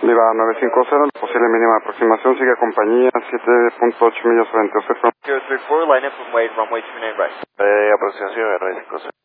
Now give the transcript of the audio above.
Viva 950, posible mínima aproximación, sigue compañía, 7.8 millas frente a usted. 034, line up from Wade, runway 29 right. Aproximación de 950.